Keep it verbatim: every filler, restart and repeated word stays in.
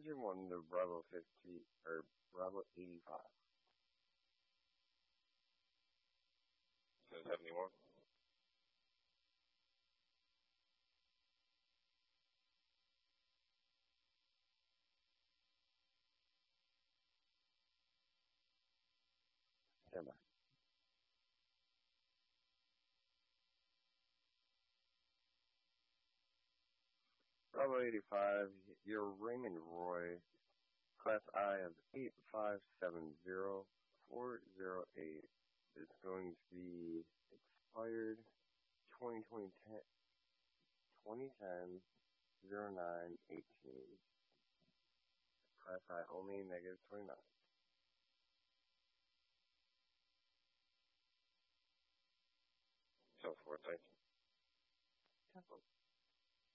Passenger one to Bravo fifty, or Bravo eighty-five. So seventy-one. Stand by. Bravo eighty-five, your Raymond Roy, Class I of eight five seven zero four zero eight is going to be expired twenty ten zero nine eighteen. Class I only, negative twenty-nine. So forth, thank you.